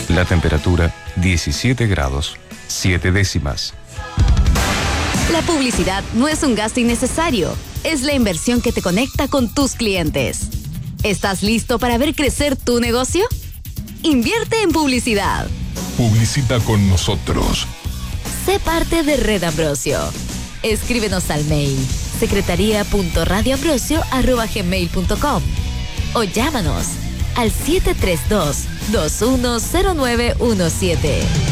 La temperatura 17 grados, 7 décimas. La publicidad no es un gasto innecesario, es la inversión que te conecta con tus clientes. ¿Estás listo para ver crecer tu negocio? Invierte en publicidad. Publicita con nosotros. Sé parte de Red Ambrosio. Escríbenos al mail secretaria.radioambrosio@gmail.com o llámanos al 732-210917.